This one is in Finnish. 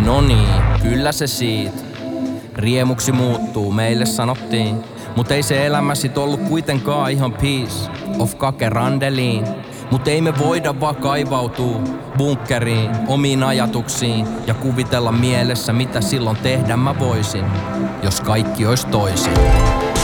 No niin, kyllä se siitä. Riemuksi muuttuu, meille sanottiin. Mut ei se elämä sit ollut kuitenkaan ihan peace of kakerandeliin. Mut ei me voida vaan kaivautua bunkkeriin, omiin ajatuksiin ja kuvitella mielessä mitä silloin tehdä mä voisin, jos kaikki ois toisin.